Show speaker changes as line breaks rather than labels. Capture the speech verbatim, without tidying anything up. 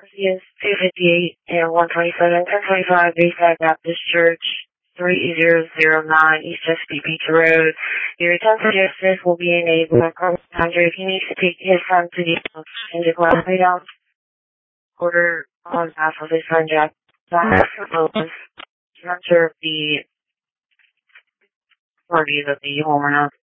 is two fifty-eight and one twenty-seven, ten twenty-five Bayside Baptist Church, three zero zero nine East Chesapeake Beach Road. Your ten suggestions will be enabled. Andre, if you need to take his son to the and the class lay down order on behalf of his son Jack. I'm not sure if the party is at the home or not.